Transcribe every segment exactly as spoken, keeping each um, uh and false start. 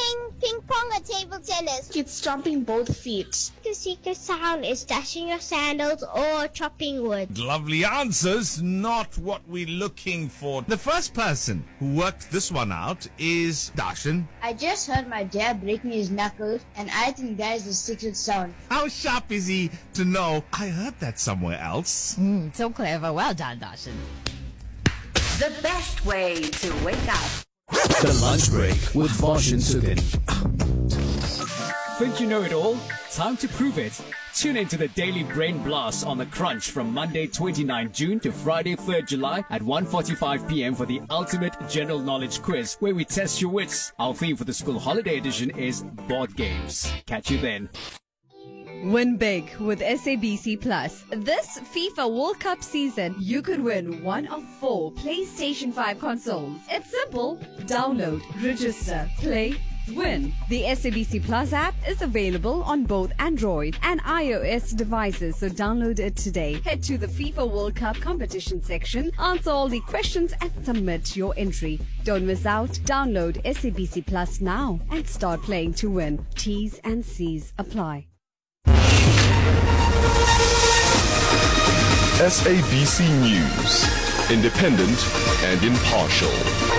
playing ping pong or table tennis. It's stomping both feet. The secret sound is dashing your sandals or chopping wood. Lovely answers, not what we're looking for. The first person who worked this one out is Darshan. I just heard my dad breaking his knuckles, and I think that is the secret sound. How sharp is he to know? I heard that somewhere else. Mm, so clever. Well done, Darshan. The best way to wake up. The Lunch Break with Vosh and Sugin. Think you know it all? Time to prove it. Tune into the Daily Brain Blast on The Crunch from Monday twenty-ninth June to Friday third July at one forty-five p.m. for the ultimate general knowledge quiz where we test your wits. Our theme for the school holiday edition is board games. Catch you then. Win big with S A B C Plus. This FIFA World Cup season, you could win one of four PlayStation five consoles. It's simple. Download, register, play, win. The S A B C Plus app is available on both Android and iOS devices, so download it today. Head to the FIFA World Cup competition section, answer all the questions and submit your entry. Don't miss out. Download S A B C Plus now and start playing to win. T's and C's apply. S A B C News, independent and impartial.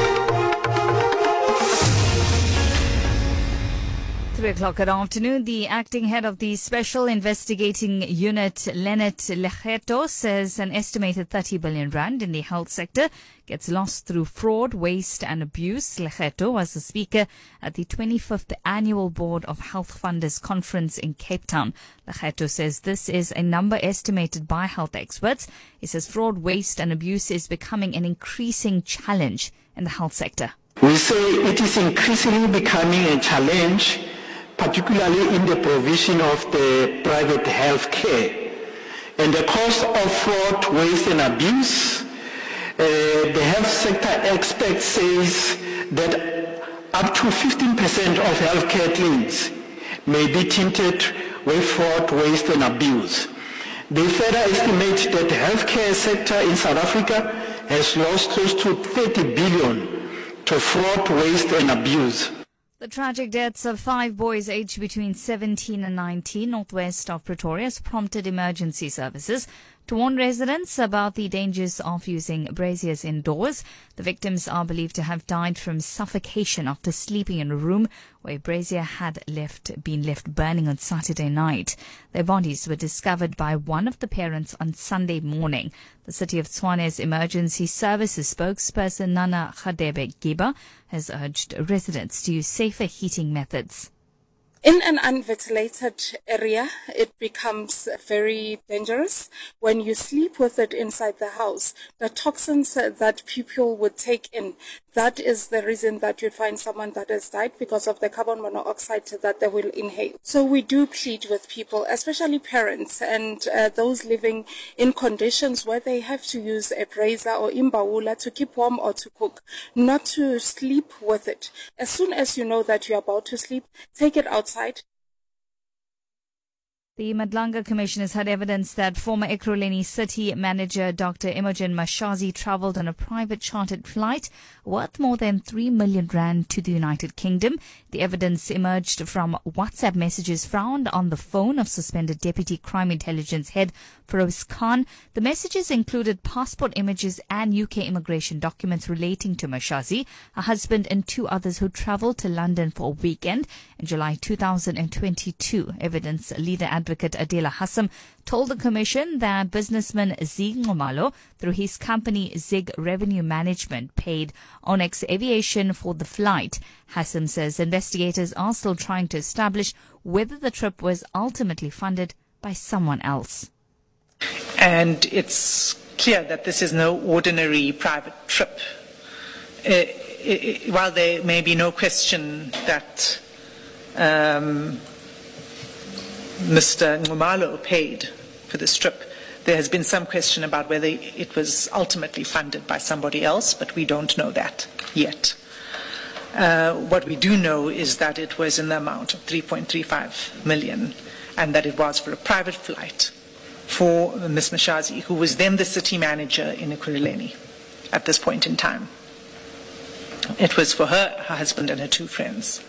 Three o'clock at afternoon, the acting head of the Special Investigating Unit, Leonard Lekgetho, says an estimated thirty billion rand in the health sector gets lost through fraud, waste and abuse. Lekgetho was the speaker at the twenty-fifth Annual Board of Health Funders Conference in Cape Town. Lekgetho says this is a number estimated by health experts. He says fraud, waste and abuse is becoming an increasing challenge in the health sector. We say it is increasingly becoming a challenge, particularly in the provision of the private health care. And the cause of fraud, waste and abuse, uh, the health sector expert says that up to fifteen percent of healthcare claims may be tainted with fraud, waste and abuse. They further estimate that the healthcare sector in South Africa has lost close to thirty billion to fraud, waste and abuse. The tragic deaths of five boys aged between seventeen and nineteen northwest of Pretoria has prompted emergency services to warn residents about the dangers of using braziers indoors. The victims are believed to have died from suffocation after sleeping in a room where a brazier had left been left burning on Saturday night. Their bodies were discovered by one of the parents on Sunday morning. The City of Tshwane's emergency services spokesperson Nana Khadebe Giba has urged residents to use safer heating methods. In an unventilated area, it becomes very dangerous. When you sleep with it inside the house, the toxins that people would take in, that is the reason that you'd find someone that has died because of the carbon monoxide that they will inhale. So we do plead with people, especially parents and uh, those living in conditions where they have to use a brazier or imbawula to keep warm or to cook, not to sleep with it. As soon as you know that you're about to sleep, take it outside. The Madlanga Commission has had evidence that former Ekurhuleni City Manager Doctor Imogen Mashazi travelled on a private chartered flight worth more than three million rand to the United Kingdom. The evidence emerged from WhatsApp messages found on the phone of suspended Deputy Crime Intelligence Head Feroz Khan. The messages included passport images and U K immigration documents relating to Mashazi, her husband and two others who travelled to London for a weekend in July two thousand twenty-two. Evidence leader Advocate Adela Hassam told the Commission that businessman Zig Nxumalo, through his company Zig Revenue Management, paid Onyx Aviation for the flight. Hassam says investigators are still trying to establish whether the trip was ultimately funded by someone else. And it's clear that this is no ordinary private trip. Uh, it, it, while there may be no question that um, Mister Nxumalo paid for this trip, there has been some question about whether it was ultimately funded by somebody else, but we don't know that yet. Uh, what we do know is that it was in the amount of three point three five million and that it was for a private flight for Miz Mashazi, who was then the city manager in Ekurhuleni at this point in time. It was for her, her husband and her two friends.